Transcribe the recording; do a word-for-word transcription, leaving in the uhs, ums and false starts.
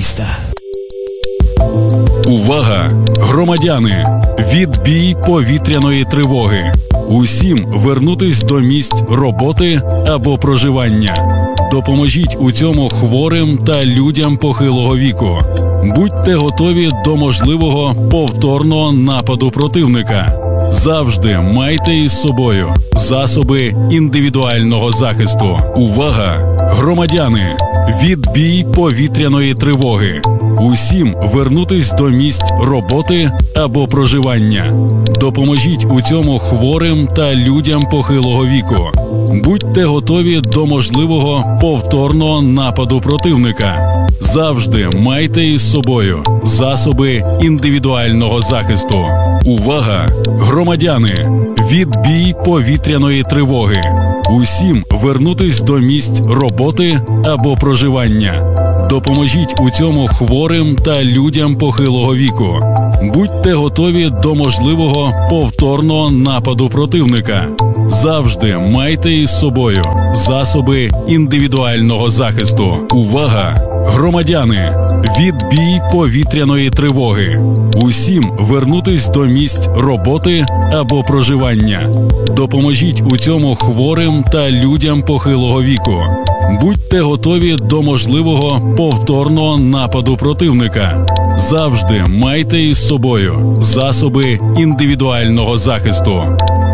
міста. Увага! Громадяни! Відбій повітряної тривоги. Усім вернутись до місць роботи або проживання. Допоможіть у цьому хворим та людям похилого віку. Будьте готові до можливого повторного нападу противника. Завжди майте із собою засоби індивідуального захисту. Увага! Громадяни! Відбій повітряної тривоги. Усім вернутись до місць роботи або проживання. Допоможіть у цьому хворим та людям похилого віку. Будьте готові до можливого повторного нападу противника. Завжди майте із собою засоби індивідуального захисту. Увага! Громадяни! Відбій повітряної тривоги. Усім вернутись до місць роботи або проживання. Допоможіть у цьому хворим та людям похилого віку. Будьте готові до можливого повторного нападу противника. Завжди майте із собою засоби індивідуального захисту. Увага! Громадяни! Відбій повітряної тривоги. Усім вернутись до місць роботи або проживання. Допоможіть у цьому хворим та людям похилого віку. Будьте готові до можливого повторного нападу противника. Завжди майте із собою засоби індивідуального захисту.